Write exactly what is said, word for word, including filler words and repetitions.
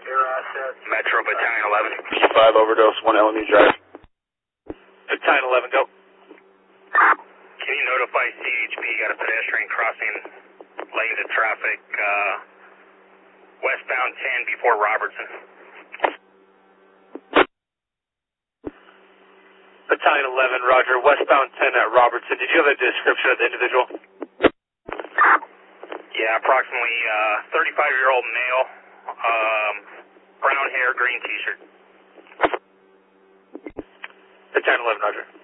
Metro Battalion eleven. five overdose, one L M E drive. Battalion eleven, go. Can you notify C H P, got a pedestrian crossing lanes of traffic, uh, westbound ten before Robertson. Battalion eleven, roger, westbound ten at Robertson. Did you have a description of the individual? Yeah, approximately uh, thirty-five-year-old male, um, brown hair, green t-shirt. Battalion eleven, roger.